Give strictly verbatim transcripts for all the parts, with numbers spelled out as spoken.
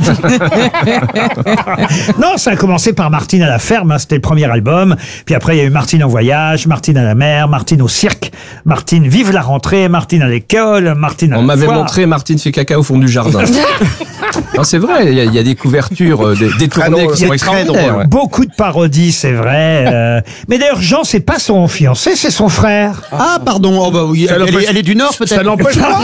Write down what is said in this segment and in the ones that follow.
Non, ça a commencé par Martine à la ferme, hein, c'était le premier album. Puis après, il y a eu Martine en voyage, Martine à la mer, Martine au cirque, Martine vive la rentrée, Martine à l'école, Martine à On la m'avait foire. montré Martine fait caca au fond du jardin. Non, c'est vrai, il y, a- il y a des couvertures euh, des- détournées qui sont extraordinaires. ouais. Beaucoup de parodies, c'est vrai. euh. Mais d'ailleurs, Jean, c'est pas son fiancé, c'est son frère. Ah, pardon. Oh, bah oui. Elle, elle est, elle est du Nord, peut-être. Ça n'empêche pas.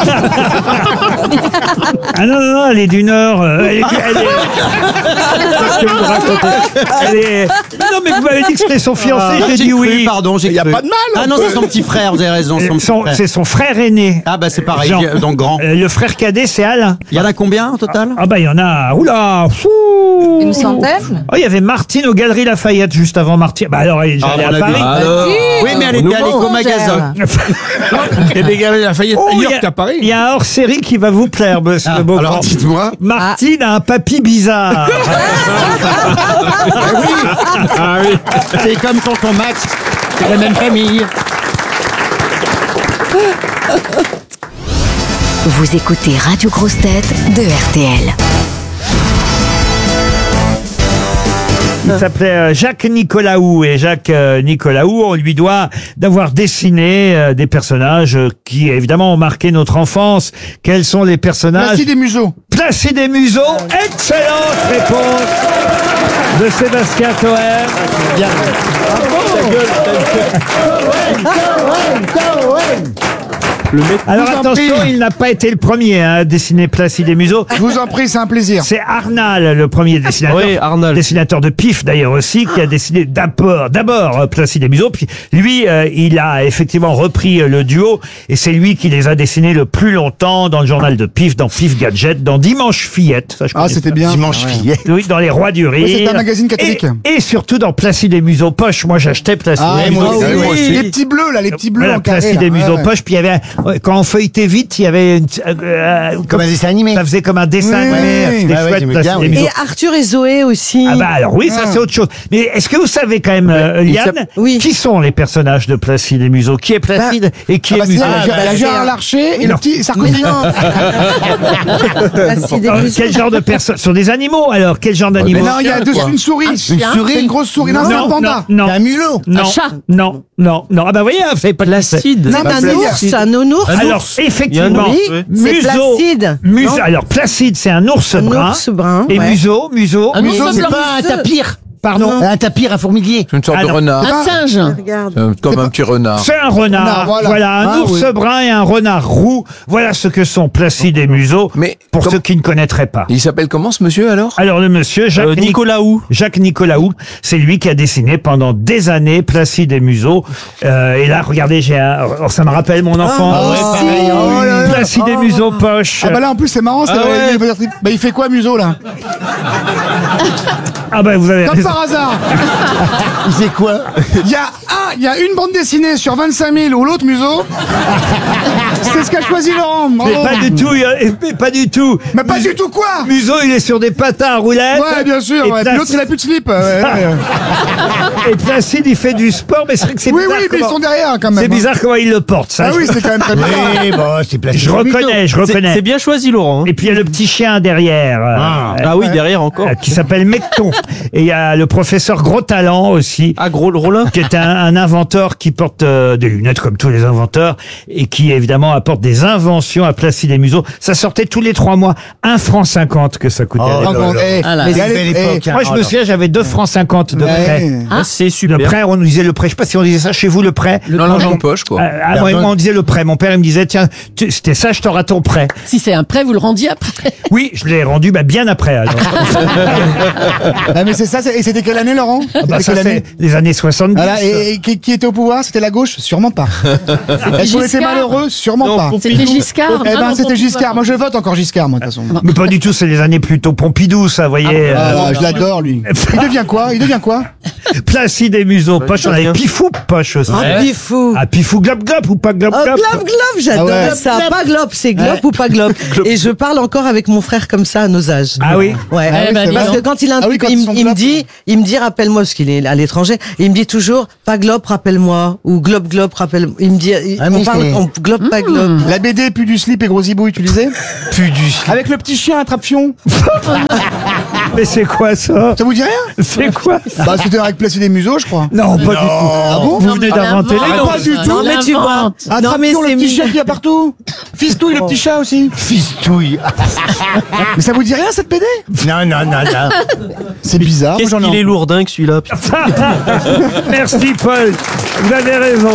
Ah non, non, non, elle est du Nord. euh, Elle est... Elle est... Qu'est-ce que vous racontez Elle est... Non, mais vous m'avez dit que c'était son fiancé, Ah, j'ai dit cru, oui. Pardon, j'ai Il y a cru. pas de mal, Ah on non, peut- c'est son petit frère, vous avez raison. Son petit Son- frère. C'est son frère aîné. Ah bah c'est pareil, Jean. j'ai- donc grand. Euh, Le frère cadet, c'est Alain. Il y en a combien au total? Ah bah il y en a, oula, fou. Une centaine? Oh, il y avait Martine aux Galeries Lafayette juste avant Martine. Bah alors, elle est Ah, allée on à l'a Paris. vu. Alors, Oui, mais elle on était nous à ment. l'éco-magasin. Il y a des gars Lafayette Oh, il ailleurs y a- qu'à Paris. Il y a un hors-série qui va vous plaire, monsieur Ah, Le Beaugrand. Alors dites-moi. Martine a un papy bizarre. Ah oui. C'est comme tonton Max, c'est la même famille. Vous écoutez Radio Grosse Tête de R T L. Il s'appelait euh, Jacques Nicolaou et Jacques euh, Nicolaou, on lui doit d'avoir dessiné euh, des personnages euh, qui évidemment ont marqué notre enfance. Quels sont les personnages? Placide et Museau. Placide et Museau. Excellente réponse de Sébastien Toer. Alors vous en attention, prie. il n'a pas été le premier hein, à dessiner Placide et Museau. Je vous en prie, c'est un plaisir. C'est Arnal, le premier dessinateur. Oui, Arnal. Dessinateur de Pif, d'ailleurs aussi, qui a dessiné d'abord, d'abord euh, Placide et Museau. Puis lui, euh, il a effectivement repris euh, le duo, et c'est lui qui les a dessinés le plus longtemps dans le journal de Pif, dans Pif Gadget, dans Dimanche Fillette. Ça, je Ah, connais c'était ça. bien. Dimanche fillet. Oui, dans les Rois du Rire. Oui, c'était un magazine catholique. Et, et surtout dans Placide et Museau Poche. Moi, j'achetais Placide Ah, et moi Museau. aussi, Oui. moi aussi. Les petits bleus, là, les petits bleus Voilà, en carré. Placide là. et Museau Ouais, ouais. Poche. Puis il y avait, un- quand on feuilletait vite, il y avait une, euh, euh, Comme un dessin animé. ça faisait comme un dessin Oui, animé. oui, C'était ouais, ouais, chouette, j'aimais Placide bien, et oui. Museau. Et Arthur et Zoé aussi. Ah bah alors oui, ça Ah. c'est autre chose. Mais est-ce que vous savez quand même, euh, Liane, Oui. qui sont les personnages de Placide et Museau? Qui est Placide et qui Ah bah, est c'est Museau? la- Ah, la bah, Gérard c'est- Larcher et Non. le petit Sarkozy. Placide et Alors, Museau. quel genre de personnes? Sur des animaux alors? Quel genre Mais d'animaux? non, il y a dessus une souris. Une C'est souris. une grosse souris. Non, c'est un non, panda. non, Un mulot. non, Un chat. non, non, non. Ah bah voyez, vous savez pas de Placide. Non, Bah, un Placide. ours, un nounours. Un Alors ours. Il y a un effectivement, ours, Oui, oui. c'est Museau, Placide. Museau. Non Alors Placide, c'est un ours Un brun. ours brun. Et ouais. Museau, Museau. Un Museau, ours c'est blanc. pas un tapir. Pardon. Un tapir, un fourmilier. C'est une sorte Ah de non. renard. Un singe. Regarde. Euh, Comme un petit renard. C'est un renard, Renard, voilà. voilà. un Ah, ours oui. brun et un renard roux. Voilà ce que sont Placide et Museau, Mais pour comme- ceux qui ne connaîtraient pas. Il s'appelle comment ce monsieur alors? Alors le monsieur Jacques Euh, Nic- Nicolaou. Jacques Nicolaou, c'est lui qui a dessiné pendant des années Placide et Museau. Euh, et là, regardez, j'ai un... oh, ça me rappelle mon enfance. Ah, ouais, pareil. Oh là là. Placide et Museau poche. Ah bah là en plus c'est marrant, c'est Ah ouais. il, il- bah, il fait quoi Museau là? Ah bah vous avez Comme raison. par hasard. Il fait quoi? Il y a un, il y a une bande dessinée sur vingt-cinq mille ou l'autre Museau. C'est ce qu'a choisi Laurent. Mais Bravo. pas du tout, il- mais pas du tout. Mais pas du tout quoi. Museau, il est sur des patins à roulettes. Ouais, bien sûr. Et, Ouais. Puis Placide, l'autre il a plus de slip. Ouais, ouais. et Placide, il fait du sport, mais c'est vrai que c'est Oui, bizarre. oui, mais ils comment- sont derrière quand même. C'est bizarre comment il le porte, ça. Ah oui, c'est quand même très bizarre. Oui, bon, c'est placé. Je reconnais, je reconnais. C'est bien choisi Laurent. hein. Et puis il y a le petit chien derrière. euh, Ah. euh, Ah oui, derrière encore. euh, qui s'appelle Mecton. Et il y a le professeur Gros Talent aussi, Ah, gros le Rollin. qui est un, un inventeur qui porte euh, des lunettes comme tous les inventeurs et qui évidemment apporte des inventions à Placide et Museau. Ça sortait tous les trois mois, un franc cinquante que ça coûtait. Oh, à l'époque. Encore, eh, Ah là. mais Mais allez, belle eh, époque, hein. Moi je me souviens, j'avais deux francs cinquante de prêt. ouais. Ah, c'est Le super. prêt, on nous disait le prêt. Je sais pas si on disait ça chez vous, le prêt. Dans l'argent de poche quoi. Euh, ah, moi, moi, on disait le prêt. Mon père, il me disait, tiens, tu- c'était ça, je t'aurai ton prêt. Si c'est un prêt, vous le rendiez après. Oui, je l'ai rendu bah, bien après. Alors. Ah, mais c'est ça, c'est- et c'était quelle année Laurent? Bah, C'était ça, quelle année? c'est les années soixante-dix. Voilà, et, et qui, qui était au pouvoir? C'était la gauche? Sûrement pas. Est-ce qu'on était Giscard. malheureux? Sûrement Non, pas. C'était Giscard. Eh Ah ben, non, c'était Pompidou. Giscard. Moi, je vote encore Giscard, moi, de toute façon. Mais pas du tout, c'est les années plutôt Pompidou, ça, vous voyez. Ah, euh, là, je l'adore, lui. Il devient quoi? Il devient quoi? Placide et Museau, poche, on avait Pifou, poche aussi. Ah, Pifou. Ah, Pifou, globe, globe ou pas globe, Oh, globe. glop, glop, j'adore Ah ouais. ça. Pas glop, c'est glop ou pas glop. Et je parle encore avec mon frère comme ça à nos âges. Ah oui. Ouais. Ah oui, bah, c'est dis Parce vrai. que quand il a un Ah oui, truc, quand il, ils sont il me glop. dit, il me dit, rappelle-moi, parce qu'il est à l'étranger, il me dit toujours, pas glop, rappelle-moi, ou glop, glop, rappelle. Il me dit, Ah, on mais parle, c'est- on glop, pas glop. La B D, plus du slip et gros zibouille, tu lisais? Plus du. Avec le petit chien attrape-fion. Mais c'est quoi ça? Ça vous dit rien? C'est quoi? Bah, c'était avec placer des museaux, je crois. Non, pas du tout. Ah bon? Vous venez d'inventer les Ah, noms. pas du tout. Non, mais tu vois. Ah, Non, mais le c'est petit mis- chat qu'il y a partout. Fistouille, le petit chat aussi. Fistouille. Mais ça vous dit rien, cette P D? Non, non, non, non. C'est bizarre. moi, Qu'est-ce j'en ai qu'il un. est lourdin que celui-là. Merci Paul. Vous avez raison.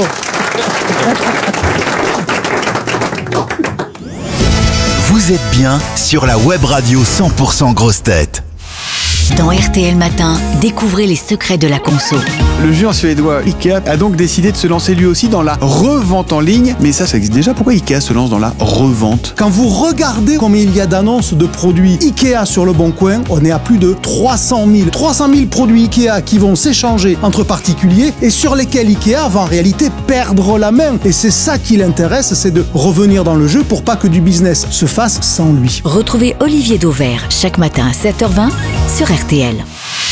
Vous êtes bien sur la web radio cent pour cent Grosses Têtes. Dans R T L Matin, découvrez les secrets de la conso. Le géant suédois Ikea a donc décidé de se lancer lui aussi dans la revente en ligne. Mais ça, ça existe déjà. Pourquoi Ikea se lance dans la revente? Quand vous regardez combien il y a d'annonces de produits Ikea sur le Bon Coin, on est à plus de trois cent mille. trois cent mille produits Ikea qui vont s'échanger entre particuliers et sur lesquels Ikea va en réalité perdre la main. Et c'est ça qui l'intéresse, c'est de revenir dans le jeu pour pas que du business se fasse sans lui. Retrouvez Olivier Dauvert chaque matin à sept heures vingt sur R T L.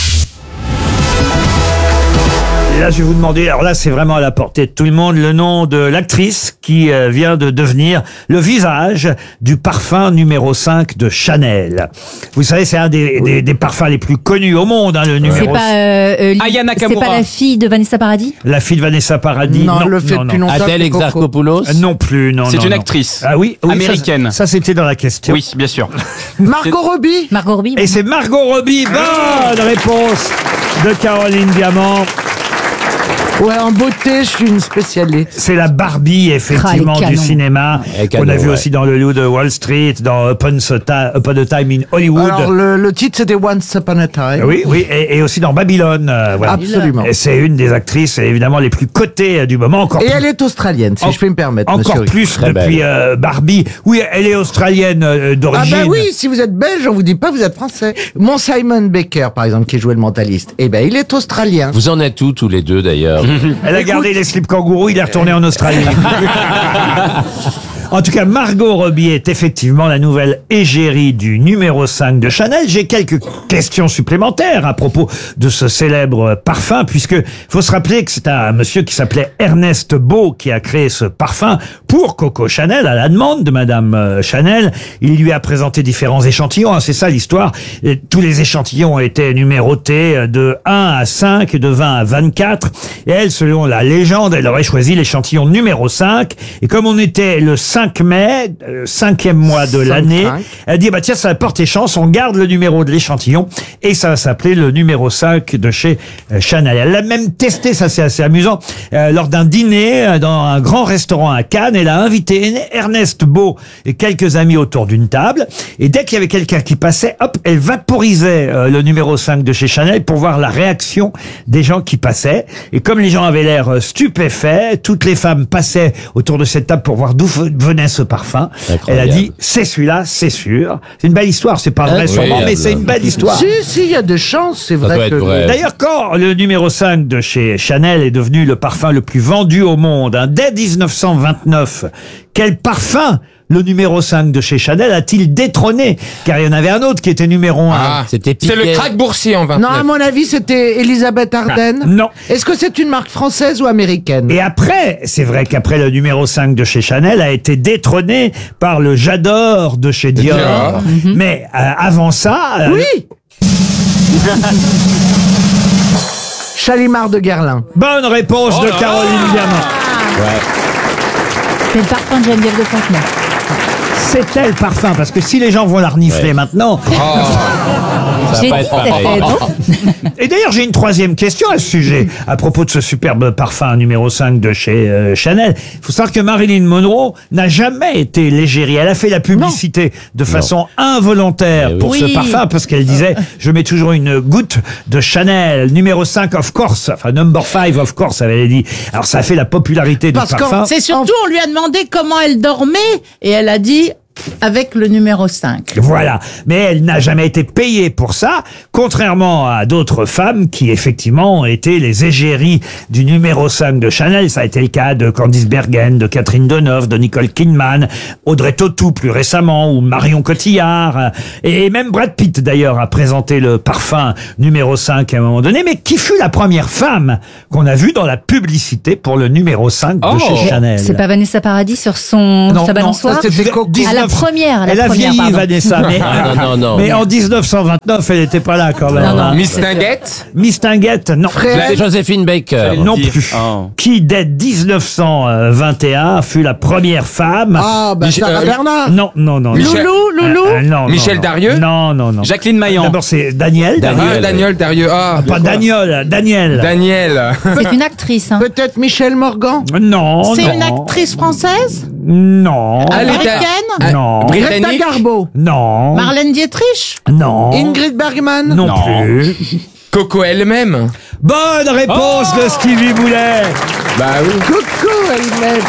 Et là, je vais vous demander, alors là, c'est vraiment à la portée de tout le monde, le nom de l'actrice qui euh, vient de devenir le visage du parfum numéro cinq de Chanel. Vous savez, c'est un des, des, des parfums les plus connus au monde, hein, le numéro C'est pas, euh, euh, Li- Aya c'est Nakamura. pas la fille de Vanessa Paradis? La fille de Vanessa Paradis. Non, elle le fait non, depuis non. longtemps. Adèle c'est Coco. Exarchopoulos. Euh, Non plus, non. C'est non, une non. actrice. Ah oui, oui, ça- Américaine. Ça, c'était dans la question. Oui, bien sûr. Margot Robbie. Margot Robbie. Et c'est Margot Robbie. Bonne réponse de Caroline Diamant. Ouais, en beauté, je suis une spécialiste. C'est la Barbie, effectivement, Ah, les du canons. cinéma. Les canons, On a vu ouais. aussi dans Le Loup de Wall Street, dans Upon a, Ta- Upon a Time in Hollywood. Alors, le, le titre, c'était Once Upon a Time. Oui, oui, et, et aussi dans Babylone. euh, voilà. Absolument. Et c'est une des actrices, évidemment, les plus cotées euh, du moment. Encore Et plus, elle est australienne, si En- je peux me permettre, encore monsieur. plus Très depuis belle. euh, Barbie. Oui, elle est australienne euh, Ah d'origine. bah oui, si vous êtes belge, on vous dit pas vous êtes français. Mon Simon Baker, par exemple, qui jouait le mentaliste, eh ben il est australien. Vous en êtes où tous les deux d'ailleurs? Elle a gardé les slips kangourous, il est retourné en Australie. En tout cas, Margot Robbie est effectivement la nouvelle égérie du numéro cinq de Chanel. J'ai quelques questions supplémentaires à propos de ce célèbre parfum, puisque faut se rappeler que c'est un monsieur qui s'appelait Ernest Beau qui a créé ce parfum pour Coco Chanel, à la demande de Madame euh, Chanel. Il lui a présenté différents échantillons, hein, c'est ça l'histoire. Et tous les échantillons ont été numérotés de un à cinq, de vingt à vingt-quatre. Et elle, selon la légende, elle aurait choisi l'échantillon numéro cinq. Et comme on était le cinq mai, euh, cinquième mois de l'année, elle dit, bah tiens, ça porte les chances, on garde le numéro de l'échantillon et ça va s'appeler le numéro cinq de chez euh, Chanel. Elle l'a même testé, ça c'est assez amusant, euh, lors d'un dîner euh, dans un grand restaurant à Cannes. Elle a invité Ernest Beau et quelques amis autour d'une table et dès qu'il y avait quelqu'un qui passait, hop, elle vaporisait euh, le numéro cinq de chez Chanel pour voir la réaction des gens qui passaient. Et comme les gens avaient l'air euh, stupéfaits, toutes les femmes passaient autour de cette table pour voir d'où venait ce parfum. Incroyable. Elle a dit, c'est celui-là, c'est sûr. C'est une belle histoire, c'est pas vrai Incroyable. sûrement, mais c'est une belle histoire. Si, si, il y a des chances, c'est doit vrai être que... vrai. D'ailleurs, quand le numéro cinq de chez Chanel est devenu le parfum le plus vendu au monde, hein, dès dix-neuf cent vingt-neuf, quel parfum le numéro cinq de chez Chanel a-t-il détrôné? Car il y en avait un autre qui était numéro un. Ah, C'était c'est le Piquet. crack boursier en Non, à vingt-neuf. mon avis, c'était Elisabeth Arden. Non. Est-ce que c'est une marque française ou américaine? Et après, c'est vrai qu'après le numéro cinq de chez Chanel a été détrôné par le J'adore de chez Dior. Dior. Mais euh, avant ça... euh, Oui. Chalimard de Guerlain. Bonne réponse de Caroline Diamant. C'est le parfum de Geneviève de Fontenay. C'était le parfum, parce que si les gens vont la renifler Ouais. maintenant... Ça J'ai va pas dit être pareil. c'était non. Et d'ailleurs, j'ai une troisième question à ce sujet, à propos de ce superbe parfum numéro cinq de chez euh, Chanel. Il faut savoir que Marilyn Monroe n'a jamais été l'égérie. Elle a fait la publicité de façon involontaire Eh oui. pour ce Oui. parfum, parce qu'elle disait, je mets toujours une goutte de Chanel, numéro cinq of course, enfin number five of course, elle avait dit. Alors ça a fait la popularité du Parce qu'en- parfum. C'est surtout, on lui a demandé comment elle dormait et elle a dit avec le numéro cinq. Voilà. Mais elle n'a jamais été payée pour ça, contrairement à d'autres femmes qui, effectivement, ont été les égéries du numéro cinq de Chanel. Ça a été le cas de Candice Bergen, de Catherine Deneuve, de Nicole Kidman, Audrey Tautou plus récemment, ou Marion Cotillard. Et même Brad Pitt, d'ailleurs, a présenté le parfum numéro cinq à un moment donné. Mais qui fut la première femme qu'on a vue dans la publicité pour le numéro cinq de Oh. chez Chanel? C'est pas Vanessa Paradis sur son Non, sa non, balançoire? ça, c'était Coco. À la dix-neuf première, la Elle a première, vieilli, pardon. Vanessa. Mais, Ah, non, non, non. mais en dix-neuf cent vingt-neuf, elle n'était pas là quand même. Non, non. hein. Miss Tinguette. Miss Tinguette, non. Joséphine Baker. Non plus. Oh. Qui, dès dix-neuf cent vingt et un, fut la première femme. Ah, bah, Michel- Sarah euh, Bernard. Non, non, non. Michel- non. Loulou, Loulou. Euh, non, Michel non, non. Darieux. Non, non, non. Jacqueline Maillan. D'abord, c'est Daniel. Daniel. Ah, Daniel Darieux. Ah, Pas Daniel, Daniel. Daniel. C'est une actrice. Hein. Peut-être Michel Morgan. Non, C'est non. une actrice française? Non. Allez, Américaine? Ah, Non. Greta Britannique. Garbo. Non. Marlène Dietrich? Non. Ingrid Bergman. Non, Non. plus. Coco elle-même. Bonne réponse Oh de Stevie Boulet. Bah oui. Coucou, elle-même.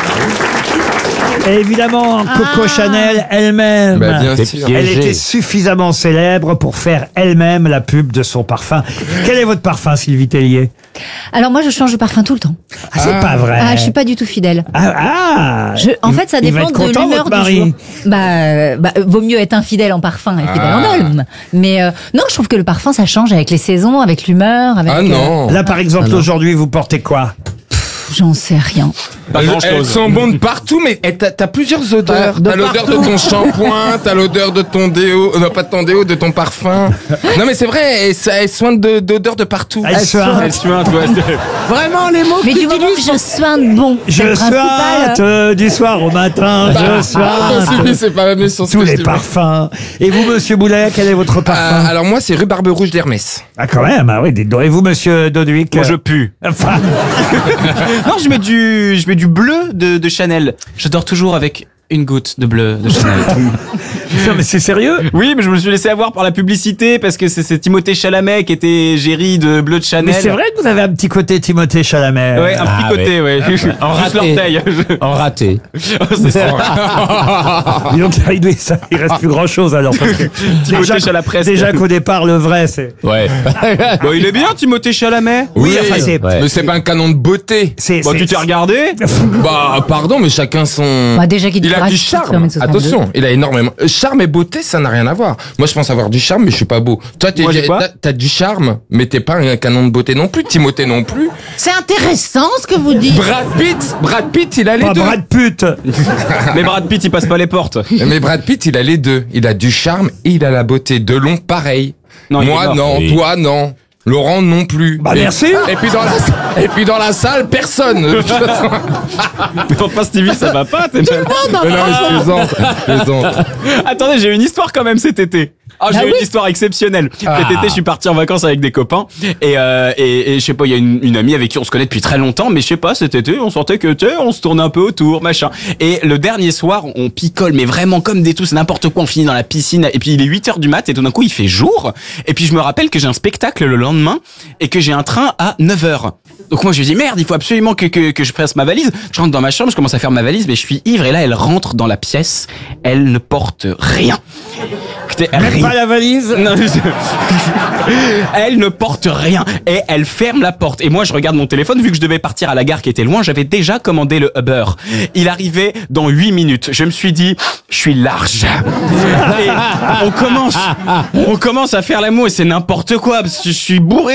Et évidemment, Coco Ah. Chanel elle-même. Bah, bien T'es sûr. Elle piégé. était suffisamment célèbre pour faire elle-même la pub de son parfum. Quel est votre parfum, Sylvie Tellier? Alors moi, je change de parfum tout le temps. Ah, c'est pas vrai. Ah, je suis pas du tout fidèle. Ah, ah. Je, en fait, ça Il va dépend être de content, l'humeur votre du mari. jour. Bah, euh, bah, euh, vaut mieux être infidèle en parfum et fidèle en homme. Mais euh, non, je trouve que le parfum, ça change avec les saisons, avec l'humeur, avec. Ah euh, non. Là, par exemple, aujourd'hui, vous portez quoi? J'en sais rien. Pas Elles, grand elles chose. sont bonnes partout, mais eh, t'as t'as plusieurs odeurs. Ouais, de T'as l'odeur de partout. ton shampoing, t'as l'odeur de ton déo, euh, non pas de ton déo, de ton parfum. Non mais c'est vrai, elles, elles soignent de- d'odeurs de partout. Elle sointe. Elle suinte, ouais. Vraiment, les mots Mais que du moment que je soigne bon, c'est Je le principal. sointe euh, du soir au matin, Bah, je ah, sointe Sylvie, c'est pas la même chose tous que je les dis. parfums. Et vous, monsieur Boulet, quel est votre Euh, parfum? alors moi c'est rue Barbe Rouge d'Hermès. Ah, quand même, ah oui, dites donc. Et vous, monsieur Doduic? Moi, je pue. Enfin, Non, je mets du, je mets du bleu de, de Chanel. Je dors toujours avec une goutte de bleu de Chanel. non, mais c'est sérieux? Oui, mais je me suis laissé avoir par la publicité parce que c'est c'est Timothée Chalamet qui était Géry de bleu de Chanel. Mais c'est vrai que vous avez un petit côté Timothée Chalamet. Ouais, un petit Ah, côté, ouais. En Juste raté. l'orteil. Je- En raté. C'est ça. Dis donc, il, doit- ça, il reste plus grand chose alors. Parce que Timothée Chalapresse. déjà qu'au départ, le vrai, c'est. Ouais. Bon, il est bien, Timothée Chalamet. Oui, enfin, c'est. Ouais. Mais c'est pas un canon de beauté. c'est- Bon, c'est- tu t'es regardé? Bah pardon, mais chacun son. Bah, déjà qu'il il a dira du qu'il fait charme. un mètre soixante-deux. Attention, il a énormément. Euh, Charme et beauté, ça n'a rien à voir. Moi, je pense avoir du charme, mais je suis pas beau. Toi, t'es- Moi, j'ai quoi t'as t'as du charme, mais t'es pas un canon de beauté non plus. Timothée non plus. C'est intéressant ce que vous dites. Brad Pitt, Brad Pitt, il a les Pas deux. Brad Pitt. Mais Brad Pitt, il passe pas les portes. Mais Brad Pitt, il a les deux. Il a du charme et il a la beauté. Delon, pareil. Non, il est Moi, mort. non. Oui. Toi, non. Laurent, non plus. Bah, et, merci. Et puis dans la, et puis dans la salle, personne. Mais enfin, Stevie, ça va pas. t'es- Mais non, mais je plaisante, je plaisante. Attendez, j'ai une histoire quand même cet été. Ah, j'ai Ah une oui histoire exceptionnelle. Ah. Cet été, je suis parti en vacances avec des copains et euh, et, et je sais pas, il y a une, une amie avec qui on se connaît depuis très longtemps, mais je sais pas, cet été, on sentait que tu sais, on se tournait un peu autour, machin. Et le dernier soir, on picole, mais vraiment comme des tous, n'importe quoi. On finit dans la piscine et puis il est huit heures du mat et tout d'un coup il fait jour. Et puis je me rappelle que j'ai un spectacle le lendemain et que j'ai un train à neuf heures. Donc moi je me dis merde, il faut absolument que, que, que je fasse ma valise. Je rentre dans ma chambre, je commence à faire ma valise, mais je suis ivre et là elle rentre dans la pièce, elle ne porte rien. Écoutez, Même rien. pas la valise. Non, je- elle ne porte rien et elle ferme la porte. Et moi, je regarde mon téléphone, vu que je devais partir à la gare qui était loin, j'avais déjà commandé le Uber. Il arrivait dans huit minutes. Je me suis dit, je suis large. Et on commence, on commence à faire l'amour et c'est n'importe quoi parce que je suis bourré.